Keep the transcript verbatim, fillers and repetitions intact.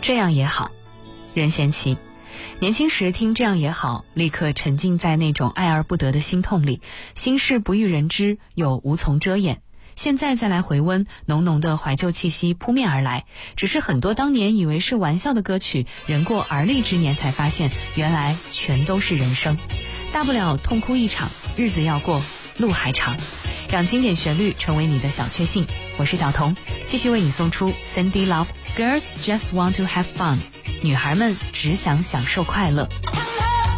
这样也好。任贤齐，年轻时听这样也好，立刻沉浸在那种爱而不得的心痛里，心事不欲人知，又无从遮掩。现在再来回温，浓浓的怀旧气息扑面而来，只是很多当年以为是玩笑的歌曲，人过而立之年才发现，原来全都是人生。大不了痛哭一场，日子要过，路还长，让经典旋律成为你的小确幸。我是小童，继续为你送出 Cindy Lauper Girls Just Want to Have Fun， 女孩们只想享受快乐。